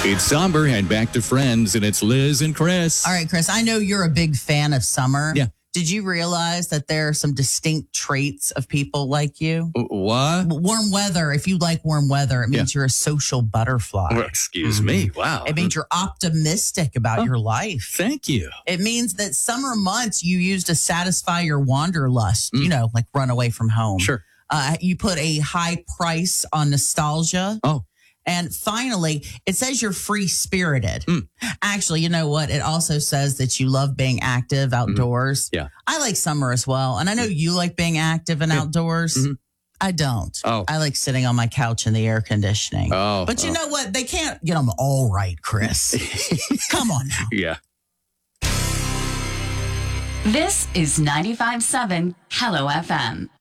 It's somber and back to Friends, and it's Liz and Chris. All right, Chris, I know you're a big fan of summer. Yeah. Did you realize that there are some distinct traits of people like you? What? Warm weather. If you like warm weather, it means you're a social butterfly. Well, excuse me. Wow. It means you're optimistic about your life. Thank you. It means that summer months you use to satisfy your wanderlust, you know, like run away from home. Sure. You put a high price on nostalgia. Oh. And finally, it says you're free-spirited. Actually, you know what? It also says that you love being active outdoors. Yeah. I like summer as well. And I know you like being active and outdoors. I don't. Oh. I like sitting on my couch in the air conditioning. Oh. But you know what? They can't get them all right, Chris. Come on now. Yeah. This is 95.7 Hello FM.